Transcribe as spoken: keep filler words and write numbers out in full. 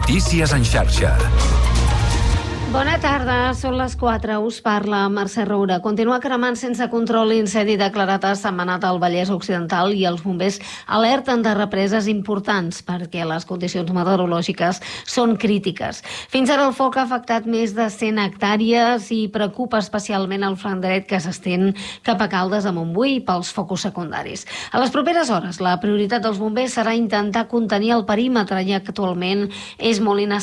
Notícies en xarxa. Bona tarda, són les quatre, us parla Mercè Roura. Continua cremant sense control l'incendi declarat a Sentmenat al Vallès Occidental i els bombers alerten de represes importants perquè les condicions meteorològiques són crítiques. Fins ara el foc ha afectat més de cent hectàrees i preocupa especialment el flanc dret que s'estén cap a Caldes de Montbui pels focus secundaris. A les properes hores, la prioritat dels bombers serà intentar contenir el perímetre, ja que actualment és molt inestable